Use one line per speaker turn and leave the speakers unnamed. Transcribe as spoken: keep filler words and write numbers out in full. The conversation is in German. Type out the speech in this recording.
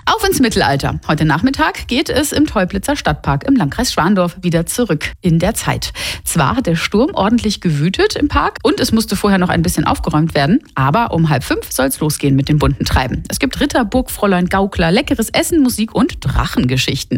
Auf ins Mittelalter. Heute Nachmittag geht es im Teublitzer Stadtpark im Landkreis Schwandorf wieder zurück in der Zeit. Zwar hat der Sturm ordentlich gewütet im Park und es musste vorher noch ein bisschen aufgeräumt werden, aber um halb fünf soll es losgehen mit dem bunten Treiben. Es gibt Ritter, Burgfräulein, Gaukler, leckeres Essen, Musik und Drachengeschichten.